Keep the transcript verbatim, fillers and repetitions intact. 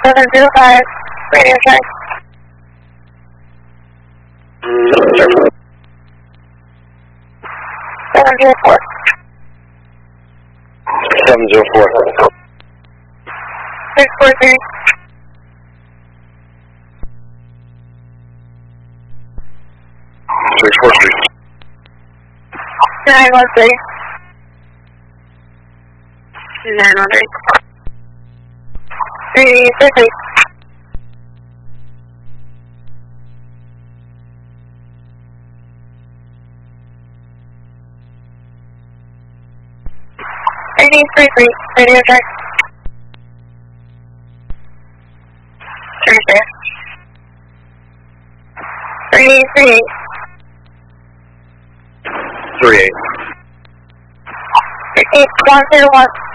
seven zero five, radio check. seven zero four. seven zero four. six four three. six four three. nine one three. nine one three. three three three. three three three, radio check. three six. three three eight. three eight. eight one zero one.